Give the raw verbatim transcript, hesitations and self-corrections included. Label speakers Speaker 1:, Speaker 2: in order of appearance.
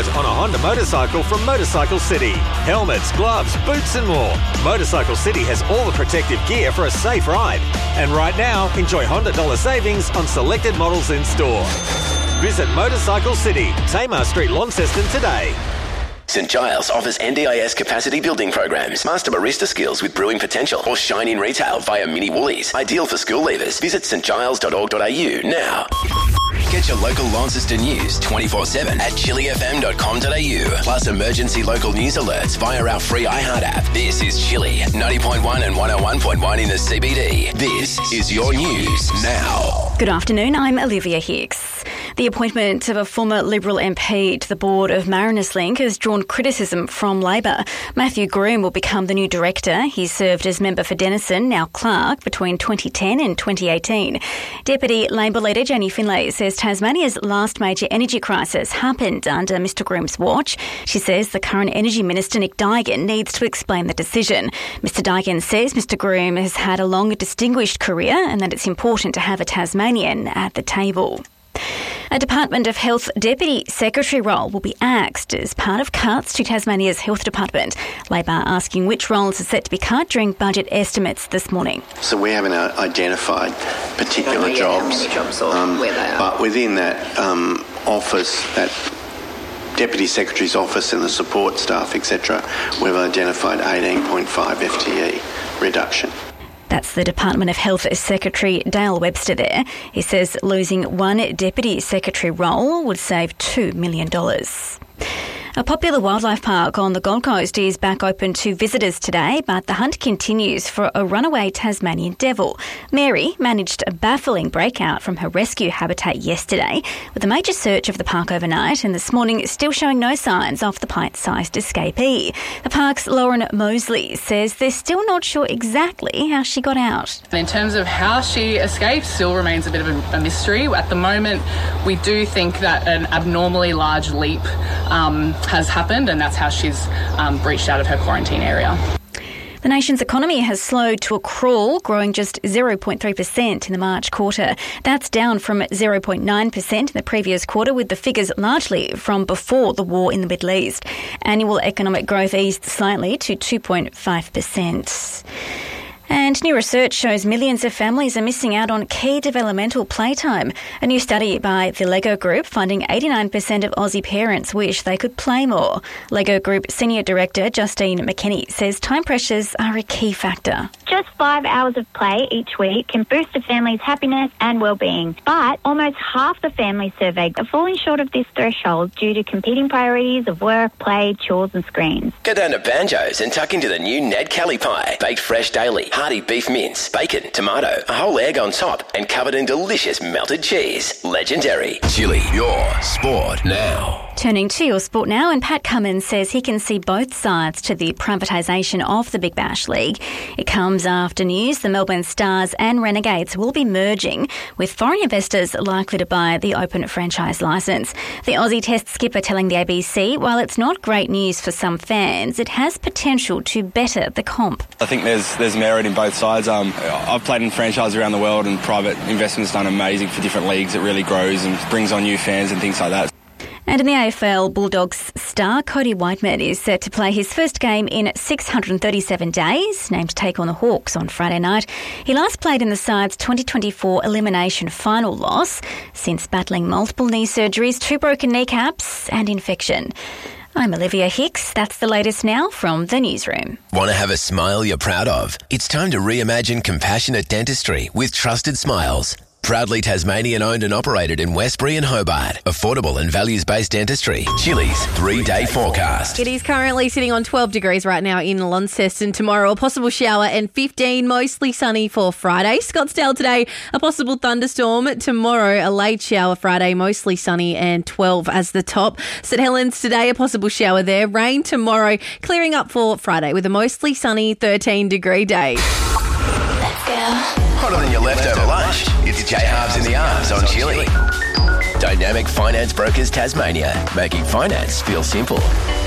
Speaker 1: on a Honda motorcycle from Motorcycle City. Helmets, gloves, boots and more. Motorcycle City has all the protective gear for a safe ride. And right now, enjoy Honda dollar savings on selected models in store. Visit Motorcycle City, Tamar Street, Launceston today.
Speaker 2: St Giles offers N D I S capacity building programs, master barista skills with brewing potential, or shine in retail via Mini Woolies. Ideal for school leavers. Visit st giles dot org dot a u now. Get your local Launceston news twenty-four seven at chili f m dot com dot a u. Plus emergency local news alerts via our free iHeart app. This is Chili, ninety point one and one oh one point one in the C B D. This is your news now.
Speaker 3: Good afternoon, I'm Olivia Hicks. The appointment of a former Liberal M P to the board of Mariners Link has drawn criticism from Labor. Matthew Groom will become the new director. He served as member for Denison, now Clark, between twenty ten and twenty eighteen. Deputy Labor leader Jenny Finlay says Tasmania's last major energy crisis happened under Mr Groom's watch. She says the current Energy Minister Nick Daigan needs to explain the decision. Mr Daigan says Mr Groom has had a long, distinguished career and that it's important to have a Tasmanian at the table. A Department of Health Deputy Secretary role will be axed as part of cuts to Tasmania's Health Department. Labor asking which roles are set to be cut during budget estimates this morning.
Speaker 4: So we haven't identified particular
Speaker 5: yeah,
Speaker 4: jobs,
Speaker 5: jobs or
Speaker 4: um,
Speaker 5: where they are.
Speaker 4: But within that um, office, that Deputy Secretary's office and the support staff, et cetera, we've identified eighteen point five F T E reduction.
Speaker 3: That's the Department of Health Secretary Dale Webster there. He says losing one Deputy Secretary role would save two million dollars. A popular wildlife park on the Gold Coast is back open to visitors today, but the hunt continues for a runaway Tasmanian devil. Mary managed a baffling breakout from her rescue habitat yesterday, with a major search of the park overnight and this morning still showing no signs of the pint-sized escapee. The park's Lauren Mosley says they're still not sure exactly how she got out.
Speaker 6: In terms of how she escaped, still remains a bit of a, a mystery. At the moment, we do think that an abnormally large leap um, has happened, and that's how she's um, breached out of her quarantine area.
Speaker 3: The nation's economy has slowed to a crawl, growing just zero point three percent in the March quarter. That's down from zero point nine percent in the previous quarter, with the figures largely from before the war in the Middle East. Annual economic growth eased slightly to two point five percent. And new research shows millions of families are missing out on key developmental playtime. A new study by the Lego Group finding eighty-nine percent of Aussie parents wish they could play more. Lego Group Senior Director Justine McKinney says time pressures are a key factor.
Speaker 7: Just five hours of play each week can boost a family's happiness and well-being. But almost half the families surveyed are falling short of this threshold due to competing priorities of work, play, chores and screens.
Speaker 2: Go down to Banjo's and tuck into the new Ned Kelly pie. Baked fresh daily. Hearty beef mince, bacon, tomato, a whole egg on top, and covered in delicious melted cheese. Legendary. Chili, your sport now.
Speaker 3: Turning to your sport now, and Pat Cummins says he can see both sides to the privatisation of the Big Bash League. It comes after news the Melbourne Stars and Renegades will be merging, with foreign investors likely to buy the Open franchise licence. The Aussie Test skipper telling the A B C, while it's not great news for some fans, it has potential to better the comp.
Speaker 8: I think there's there's merit in both sides. Um, I've played in franchise around the world, and private investment's done amazing for different leagues. It really grows and brings on new fans and things like that.
Speaker 3: And in the A F L, Bulldogs star Cody Whiteman is set to play his first game in six hundred thirty-seven days, named to take on the Hawks on Friday night. He last played in the side's twenty twenty-four elimination final loss, since battling multiple knee surgeries, two broken kneecaps and infection. I'm Olivia Hicks. That's the latest now from the newsroom.
Speaker 2: Want to have a smile you're proud of? It's time to reimagine compassionate dentistry with Trusted Smiles. Proudly Tasmanian owned and operated in Westbury and Hobart. Affordable and values-based dentistry. Chili's three-day forecast.
Speaker 9: It is currently sitting on twelve degrees right now in Launceston. Tomorrow, a possible shower and fifteen, mostly sunny for Friday. Scottsdale today, a possible thunderstorm. Tomorrow, a late shower. Friday, mostly sunny and twelve as the top. St Helens today, a possible shower there. Rain tomorrow, clearing up for Friday with a mostly sunny thirteen degree day.
Speaker 2: Let's go. Hotter than your leftover lunch. It's J Halves in the Arms on Chili. Dynamic Finance Brokers Tasmania, making finance feel simple.